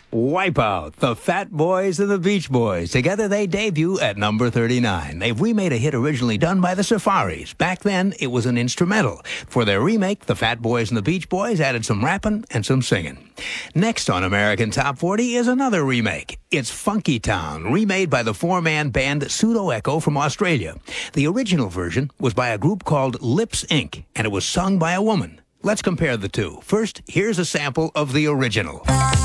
Wipeout, the Fat Boys and the Beach Boys. Together they debut at number 39. They've remade a hit originally done by the Safaris. Back then, it was an instrumental. For their remake, the Fat Boys and the Beach Boys added some rapping and some singing. Next on American Top 40 is another remake. It's Funky Town, remade by the four-man band Pseudo Echo from Australia. The original version was by a group called Lips Inc., and it was sung by a woman. Let's compare the two. First, here's a sample of the original.